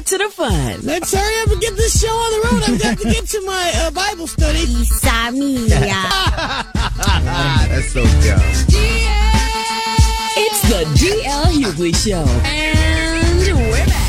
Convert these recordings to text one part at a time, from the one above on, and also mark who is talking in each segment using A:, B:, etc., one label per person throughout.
A: back to the fun.
B: Let's hurry up and get this show on the road. I've got to get to my Bible study.
A: Isa mia.
C: That's so dumb.
A: It's the DL Hughley Show. And we're back.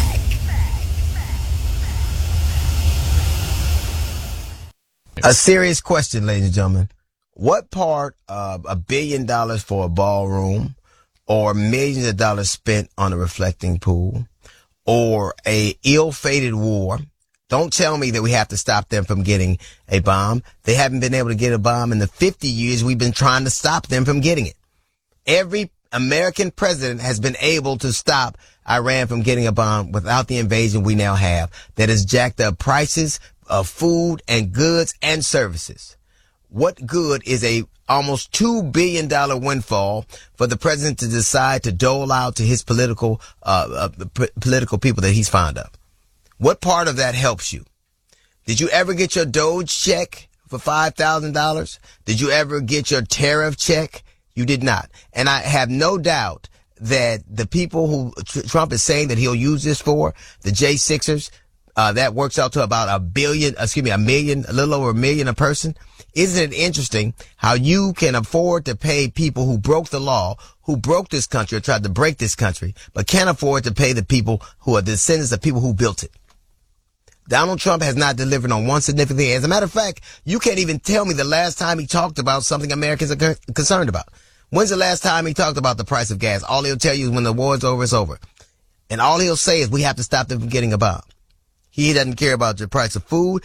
C: A serious question, ladies and gentlemen. What part of $1 billion for a ballroom, or millions of dollars spent on a reflecting pool, or a ill-fated war? Don't tell me that we have to stop them from getting a bomb. They haven't been able to get a bomb in the 50 years we've been trying to stop them from getting it. Every American president has been able to stop Iran from getting a bomb without the invasion we now have that has jacked up prices of food and goods and services. What good is a almost $2 billion windfall for the president to decide to dole out to his political people that he's fond of? What part of that helps you? Did you ever get your Doge check for $5,000? Did you ever get your tariff check? You did not. And I have no doubt that the people who Trump is saying that he'll use this for, the J6ers, that works out to about a million, a little over $1 million a person. Isn't it interesting how you can afford to pay people who broke the law, who broke this country or tried to break this country, but can't afford to pay the people who are descendants of people who built it? Donald Trump has not delivered on one significant thing. As a matter of fact, you can't even tell me the last time he talked about something Americans are concerned about. When's the last time he talked about the price of gas? All he'll tell you is when the war's over, it's over. And all he'll say is we have to stop them from getting a bomb. He doesn't care about the price of food.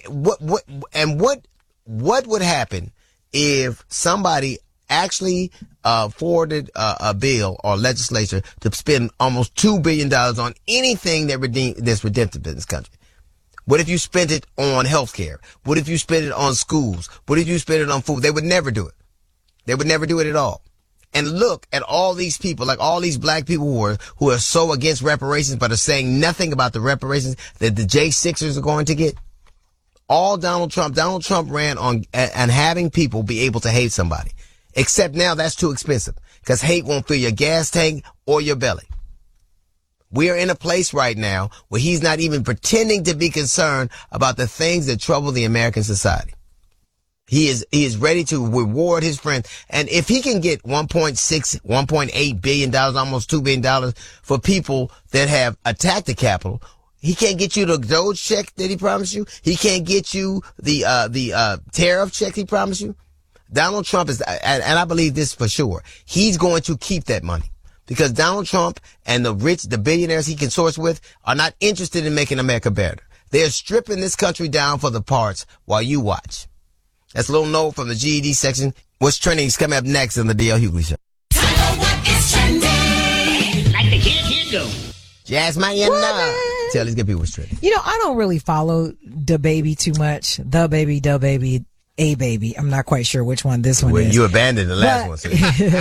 C: What would happen if somebody actually forwarded a bill or legislature to spend almost $2 billion on anything that's redemptive in this country? What if you spent it on health care? What if you spent it on schools? What if you spent it on food? They would never do it. They would never do it at all. And look at all these people, like all these black people who are so against reparations but are saying nothing about the reparations that the J6ers are going to get. All Donald Trump ran on and having people be able to hate somebody. Except now that's too expensive because hate won't fill your gas tank or your belly. We are in a place right now where he's not even pretending to be concerned about the things that trouble the American society. He is ready to reward his friends. And if he can get $1.8 billion, almost $2 billion for people that have attacked the Capitol, he can't get you the Doge check that he promised you. He can't get you the tariff check he promised you. Donald Trump is, and I believe this for sure, he's going to keep that money because Donald Trump and the rich, the billionaires he can source with are not interested in making America better. They're stripping this country down for the parts while you watch. That's a little note from the GED section. What's trending is coming up next on the DL Hughley Show.
D: What is trending? Like the kid, here go.
C: Jasmine, tell these good people what's trending.
E: You know, I don't really follow DaBaby too much. DaBaby. A Baby. I'm not quite sure which one this one is.
C: You abandoned the last one. So.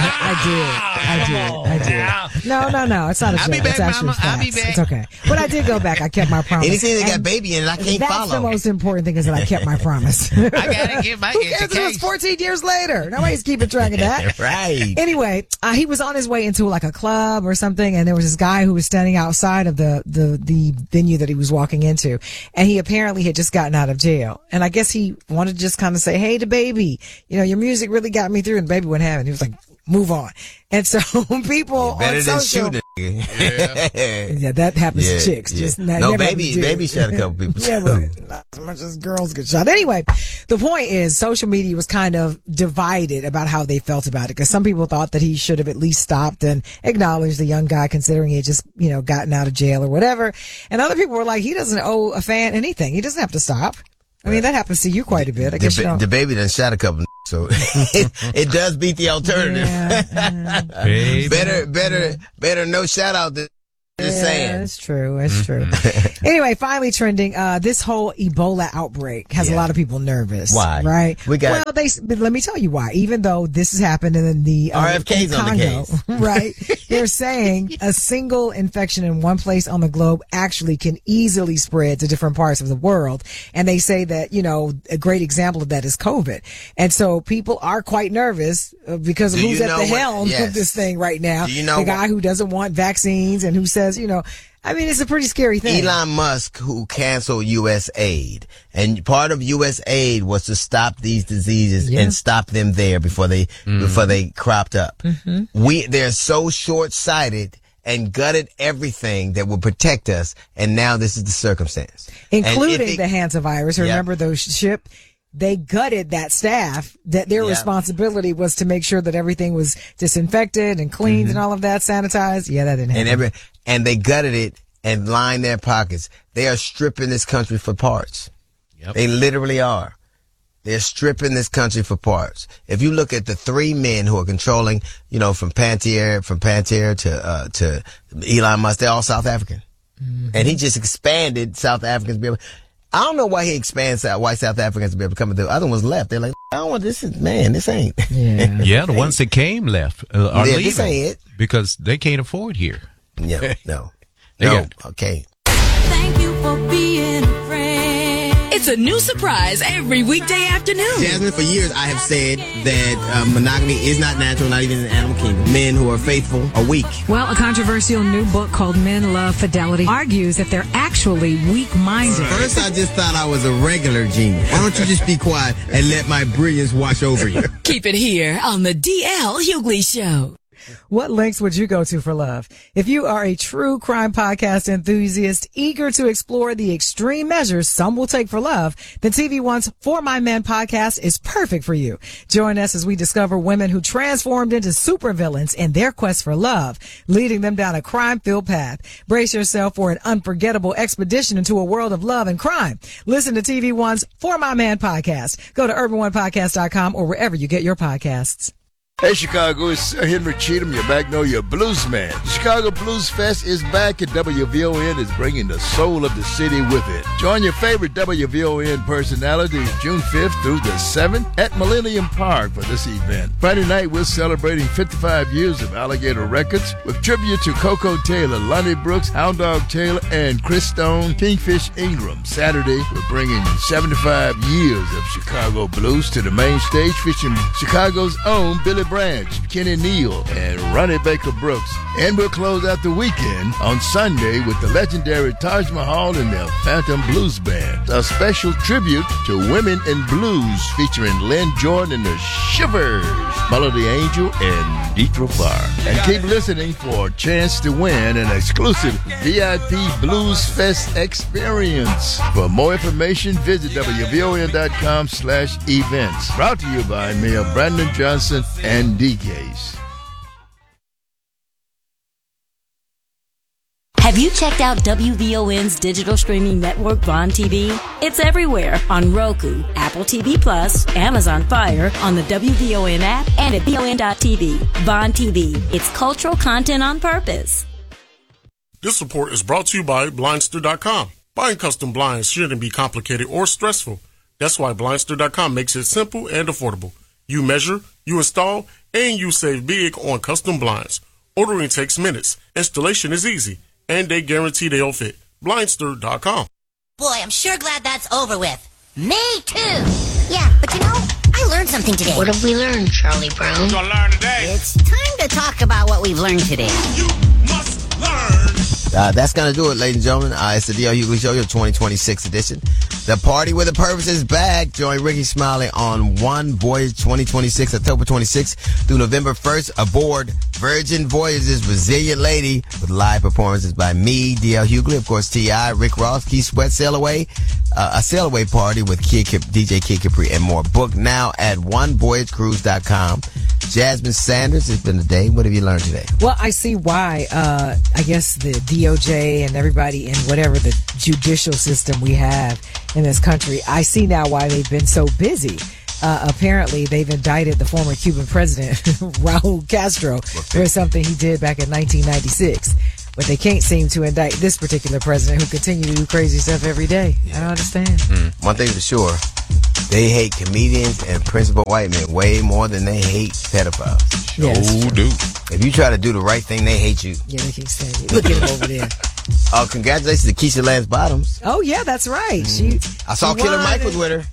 E: I did. No. It's not a joke. It's actually facts. It's okay. But I did go back. I kept my promise.
C: Anything that got baby in it, I can't follow.
E: That's the most important thing is that I kept my promise.
F: I gotta give my
E: Who cares if it was 14 years later? Nobody's keeping track of that.
C: Right.
E: Anyway, he was on his way into like a club or something, and there was this guy who was standing outside of the venue that he was walking into, and he apparently had just gotten out of jail. And I guess he wanted to just kind of say, hey, DaBaby, you know, your music really got me through, and DaBaby wouldn't have it. He was like, move on. And so people
C: better
E: on
C: than
E: social,
C: shoot it.
E: yeah, that happens to chicks. Just not,
C: no, baby shot a couple people.
E: Yeah, but not as much as girls get shot. Anyway, the point is social media was kind of divided about how they felt about it, because some people thought that he should have at least stopped and acknowledged the young guy, considering he had just, you know, gotten out of jail or whatever. And other people were like, he doesn't owe a fan anything. He doesn't have to stop. I mean, that happens to you quite a bit. I guess
C: DaBaby done shot a couple, so it does beat the alternative.
E: Yeah,
C: better no shout out than just saying.
E: That's true. That's true. Anyway, finally trending, this whole Ebola outbreak has a lot of people nervous.
C: Why?
E: Right? Let me tell you why. Even though this has happened in the
C: RFK's
E: Congo,
C: on the case.
E: right? They're saying a single infection in one place on the globe actually can easily spread to different parts of the world. And they say that, you know, a great example of that is COVID. And so people are quite nervous because of who's at the helm of this thing right now. The guy who doesn't want vaccines and who says because, it's a pretty scary thing.
C: Elon Musk, who canceled U.S. aid, and part of U.S. aid was to stop these diseases and stop them there before they cropped up. They're so short-sighted and gutted everything that would protect us, and now this is the circumstance.
E: Including the Hansa virus. Remember those ship? They gutted that staff, that their responsibility was to make sure that everything was disinfected and cleaned and all of that, sanitized. Yeah, that didn't happen.
C: And they gutted it and lined their pockets. They are stripping this country for parts. Yep. They literally are. They're stripping this country for parts. If you look at the three men who are controlling, from Pantera to Elon Musk, they're all South African. And he just expanded South Africans. I don't know why he expands white South Africans to be able to come. The other ones left. They're like, I don't want this. This ain't.
F: Yeah, the ones that came left are leaving.
C: This ain't it.
F: Because they can't afford here.
C: No. Okay.
A: Thank you for being a friend. It's a new surprise every weekday afternoon.
B: Jasmine, for years I have said that monogamy is not natural, not even in the animal kingdom. Men who are faithful are weak.
G: Well, a controversial new book called Men Love Fidelity argues that they're actually weak-minded.
B: First, I just thought I was a regular genius. Why don't you just be quiet and let my brilliance wash over you?
A: Keep it here on the DL Hughley Show.
E: What lengths would you go to for love? If you are a true crime podcast enthusiast eager to explore the extreme measures some will take for love, then TV One's For My Men podcast is perfect for you. Join us as we discover women who transformed into supervillains in their quest for love, leading them down a crime-filled path. Brace yourself for an unforgettable expedition into a world of love and crime. Listen to TV One's For My Man podcast. Go to urban1podcast.com or wherever you get your podcasts.
H: Hey Chicago, it's Sir Henry Cheatham, your Magnolia Blues man. The Chicago Blues Fest is back and WVON is bringing the soul of the city with it. Join your favorite WVON personalities June 5th through the 7th at Millennium Park for this event. Friday night, we're celebrating 55 years of Alligator Records with tribute to Coco Taylor, Lonnie Brooks, Hound Dog Taylor, and Chris Stone, Kingfish Ingram. Saturday, we're bringing 75 years of Chicago blues to the main stage featuring Chicago's own Billy Branch, Kenny Neal, and Ronnie Baker Brooks. And we'll close out the weekend on Sunday with the legendary Taj Mahal and their Phantom Blues Band. A special tribute to women in blues featuring Lynn Jordan and the Shivers, Melody Angel, and Deetra Farr. And keep listening for a chance to win an exclusive VIP Blues Fest experience. For more information, visit WVON.com/events. Brought to you by Mayor Brandon Johnson and DKs.
I: Have you checked out WVON's digital streaming network, Vaughn TV? It's everywhere on Roku, Apple TV Plus, Amazon Fire, on the WVON app, and at VON.TV. Vaughn TV. It's cultural content on purpose.
J: This report is brought to you by Blindster.com. Buying custom blinds shouldn't be complicated or stressful. That's why Blindster.com makes it simple and affordable. You measure, you install, and you save big on custom blinds. Ordering takes minutes. Installation is easy. And they guarantee they'll fit. Blindster.com.
D: Boy, I'm sure glad that's over with. Me too. Yeah, but I learned something today.
K: What have we learned, Charlie Brown?
J: What gonna learn today?
D: It's time to talk about what we've learned today.
J: You must learn.
C: That's going to do it, ladies and gentlemen. It's the D.L. Hughley Show, your 2026 edition. The Party with a Purpose is back. Join Ricky Smiley on One Voyage 2026, October 26th through November 1st aboard Virgin Voyages Resilient Lady with live performances by me, D.L. Hughley, of course, T.I., Rick Ross, Keith Sweat, Sail Away, a Sail Away party with DJ Kid Capri, and more. Book now at onevoyagecruise.com. Jasmine Sanders, it's been a day. What have you learned today?
E: Well, I see why, I guess the DOJ and everybody in whatever the judicial system we have in this country, I see now why they've been so busy. Apparently, they've indicted the former Cuban president, Raul Castro, for something he did back in 1996. But they can't seem to indict this particular president who continues to do crazy stuff every day. I don't understand.
C: One thing for sure, they hate comedians and principal white men way more than they hate pedophiles.
E: Yeah,
F: do.
C: If you try to do the right thing, they hate you.
E: Yeah, they can't stand you. Look at him over there.
C: Congratulations to Keisha Lance Bottoms.
E: Oh, yeah, that's right.
C: I saw Killer Mike was with her.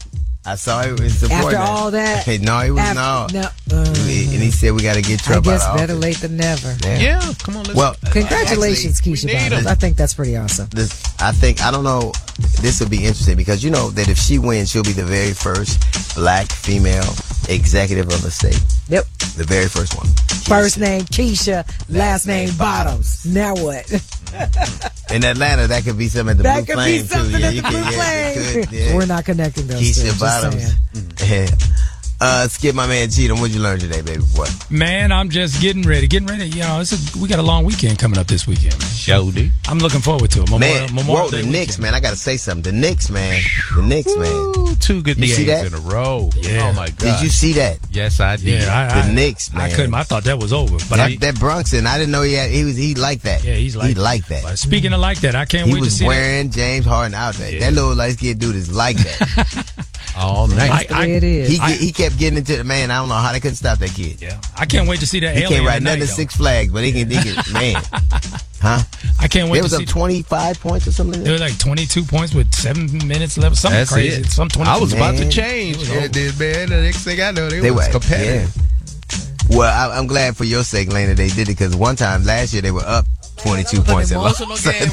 C: I saw he was supporting
E: After all that?
C: No, he was
E: No.
C: and he said we got to get Trump
E: I guess
C: out of
E: better
C: office.
E: late than never.
F: Yeah, come on.
C: Well,
E: congratulations, Keisha Bottoms. I think that's pretty awesome.
C: I don't know, this would be interesting because you know that if she wins, she'll be the very first black female executive of a state.
E: Yep.
C: The very first one.
E: First name Keisha, last name Bottoms. Now what?
C: In Atlanta, that could be something at the
E: That
C: Blue
E: could
C: Flame
E: be something
C: too.
E: at the Blue Flame. We're not connecting those
C: Keisha
E: two,
C: Bottoms. Yeah. Skip, my man Cheatham, what'd you learn today, baby? What?
L: Man, I'm just getting ready. You know, we got a long weekend coming up this weekend, man.
F: Showdy.
L: I'm looking forward to it.
C: Memorial Day the Knicks, man. I got to say something. The Knicks, man.
F: Ooh, 2 good
C: you
F: games
C: see that?
F: in a row.
L: Yeah.
F: Oh, my God.
C: Did you see that?
F: Yes, I did.
L: Yeah,
C: the Knicks, man.
L: I couldn't. I thought that was over. But
C: that Brunson, I didn't know he liked that.
L: Yeah, he liked
C: that.
L: But speaking of like that, I can't wait to see
C: He was wearing James Harden out there. That little light-skinned dude is like that.
F: All night.
E: It is.
C: He kept getting into the man. I don't know how they couldn't stop that kid.
L: Yeah, I can't wait to see that.
C: He
L: alien
C: can't ride nothing
L: tonight,
C: to Six Flags, but he can man. Huh?
L: I can't wait.
C: It was up 25 points or something.
L: There was like 22 points with 7 minutes left. Something
F: That's
L: crazy.
F: it.
L: Some 20.
F: I was about to change. Man, the next thing I know, they was competitive.
C: Yeah. Well, I'm glad for your sake, Lena, they did it because one time last year they were up 22 points and lost.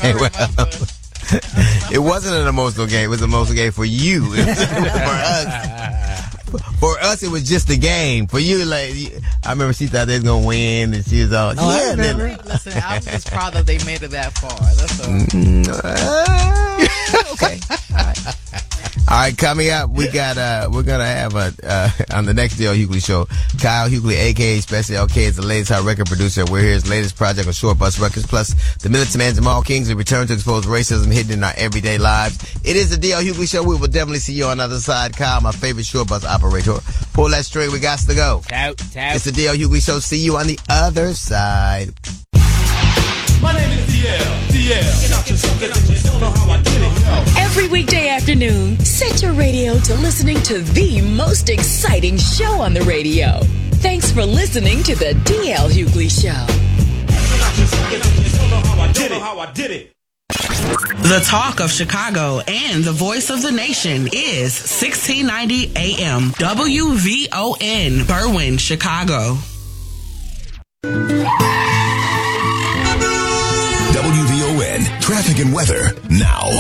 C: It wasn't an emotional game. It was an emotional game for you. For us, it was just a game. For you, like, I remember she thought they was gonna win, and she was all,
E: I remember.
M: Listen, I'm just proud that they made it that far. That's all.
C: Okay. All right, coming up, we're gonna have on the next D.L. Hughley show, Kyle Hughley, aka Special LK, is the latest hot record producer. We're here his latest project on Short Bus Records, plus the Militant Man Jamal Kings and return to expose racism hidden in our everyday lives. It is the D.L. Hughley show. We will definitely see you on the other side. Kyle, my favorite short bus operator. Pull that string. We got to go. It's the D.L. Hughley show. See you on the other side.
N: My name is
A: Every weekday afternoon, set your radio to listening to the most exciting show on the radio. Thanks for listening to the D.L. Hughley Show.
O: The talk of Chicago and the voice of the nation is 1690 AM WVON, Berwyn, Chicago.
P: WVON, traffic and weather now.